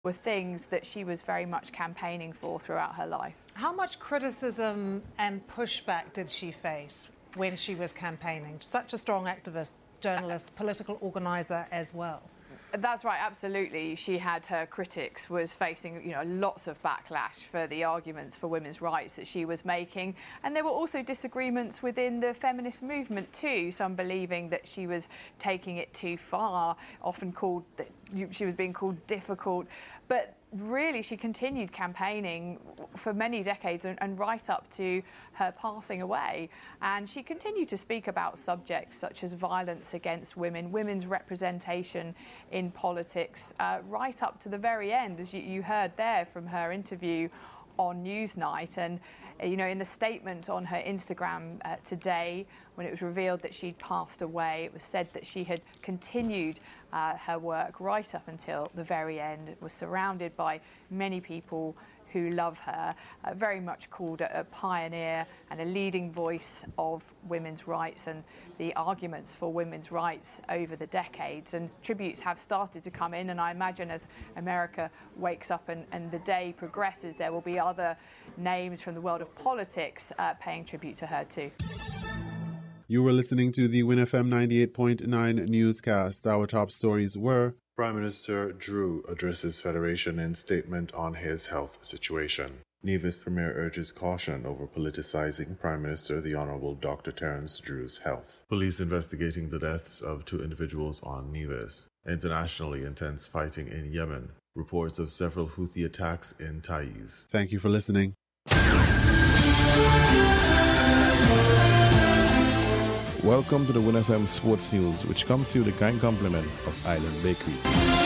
were things that she was very much campaigning for throughout her life. How much criticism and pushback did she face when she was campaigning? Such a strong activist, journalist, political organiser as well. That's right, absolutely. She had her critics, was facing, lots of backlash for the arguments for women's rights that she was making. And there were also disagreements within the feminist movement too, some believing that she was taking it too far, often called, she was being called difficult. But really, she continued campaigning for many decades and right up to her passing away. And she continued to speak about subjects such as violence against women, women's representation in politics, right up to the very end, as you heard there from her interview on Newsnight. And in the statement on her Instagram today, when it was revealed that she'd passed away, it was said that she had continued her work right up until the very end. It was surrounded by many people who love her, very much called a pioneer and a leading voice of women's rights and the arguments for women's rights over the decades. And tributes have started to come in, and I imagine as America wakes up and the day progresses, there will be other names from the world of politics paying tribute to her too. You were listening to the WinFM 98.9 newscast. Our top stories were: Prime Minister Drew addresses Federation in statement on his health situation. Nevis Premier urges caution over politicizing Prime Minister the Honourable Dr. Terence Drew's health. Police investigating the deaths of 2 individuals on Nevis. Internationally intense fighting in Yemen. Reports of several Houthi attacks in Taiz. Thank you for listening. Welcome to the WinFM Sports News, which comes to you with the kind compliments of Island Bakery.